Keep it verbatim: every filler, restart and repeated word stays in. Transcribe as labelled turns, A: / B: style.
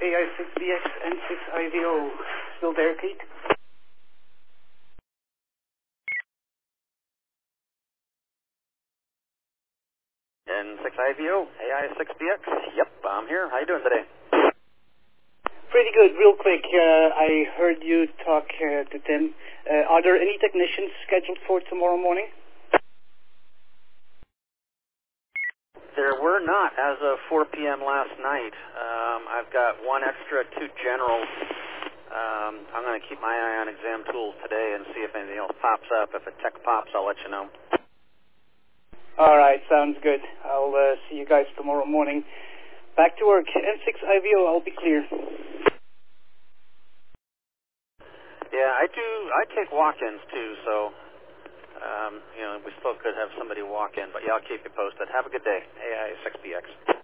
A: A I six B X N six I V O. Still there, Pete?
B: N six I V O, A I six B X. Yep, I'm here. How you doing today?
A: Pretty good. Real quick, uh, I heard you talk uh, to Tim. Uh, are there any technicians scheduled for tomorrow morning?
B: There were not as of four P M last night. Um, I've got one extra, two generals. Um, I'm going to keep my eye on exam tools today and see if anything else pops up. If a tech pops, I'll let you know.
A: All right, sounds good. I'll uh, see you guys tomorrow morning. Back to work. N six I V O, I'll be clear.
B: Yeah, I do. I take walk-ins too, so um, you know we still could have somebody walk in. But yeah, I'll keep you posted. Have a good day. A I six B X.